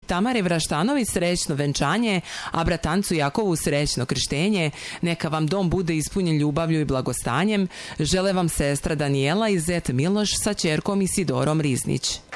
Tamari Vraštanović srećno venčanje, a bratancu Jakovu srećno krštenje. Neka vam dom bude ispunjen ljubavlju i blagostanjem. Žele vam sestra Danijela i zet Miloš sa ćerkom Isidorom Riznić.